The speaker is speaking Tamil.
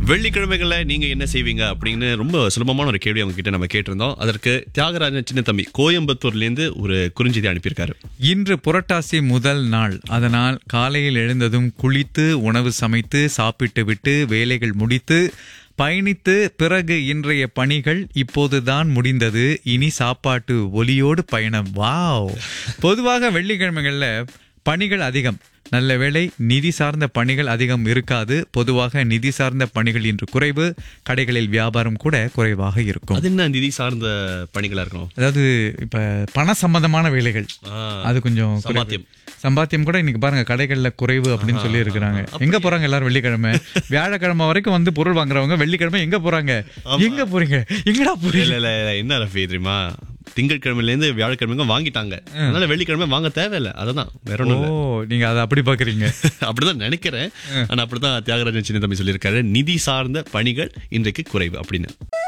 வெள்ளிக்கிழமைகள்ல நீங்க என்ன செய்வீங்க அப்படின்னு ரொம்ப சுலபமான ஒரு கேள்வி அவங்க கிட்ட நம்ம கேட்டிருந்தோம். அதற்கு தியாகராஜன் சின்ன தம்பி கோயம்புத்தூர்ல இருந்து ஒரு குறுஞ்செய்தி அனுப்பியிருக்காரு. இன்று புரட்டாசி முதல் நாள், அதனால் காலையில் எழுந்ததும் குளித்து உணவு சமைத்து சாப்பிட்டு விட்டு வேலைகள் முடித்து பயணித்து பிறகு இன்றைய பணிகள் இப்போதுதான் முடிந்தது. இனி சாப்பாட்டு ஒலியோடு பயணம். வாவ்! பொதுவாக வெள்ளிக்கிழமைகள்ல பணிகள் அதிகம். நல்ல வேளை நிதி சார்ந்த பணிகள் அதிகம் இருக்காது. பொதுவாக நிதி சார்ந்த பணிகள் இன்று குறைவு. கடைகளில் வியாபாரம் கூட குறைவாக இருக்கும். அது என்ன நிதி சார்ந்த பணிகளா இருக்கணும்? அதாவது இப்ப பண சம்பந்தமான வேலைகள் அது கொஞ்சம் சம்பாத்தியம் கூட இன்னைக்கு பாருங்க கடைகள்ல குறைவு அப்படின்னு சொல்லி இருக்கிறாங்க. எங்க போறாங்க எல்லாரும் வெள்ளிக்கிழமை? வியாழக்கிழமை வரைக்கும் வந்து பொருள் வாங்குறவங்க வெள்ளிக்கிழமை எங்க போறாங்க? எங்க போறீங்க? எங்கடா போறீங்க? என்ன ரஃபி தெரியுமா, திங்கட்கிழமையில இருந்து வியாழக்கிழமை வாங்கிட்டாங்க. அதனால வெள்ளிக்கிழமை வாங்க தேவையில்லை. அதான் வேற ஒண்ணும் இல்ல. நீங்க அதை அப்படி பாக்குறீங்க? அப்படிதான் நினைக்கிறேன். ஆனா அப்படிதான் தியாகராஜன் சின்ன தம்பி சொல்லியிருக்காரு, நிதி சார்ந்த பணிகள் இன்றைக்கு குறைவு அப்படின்னு.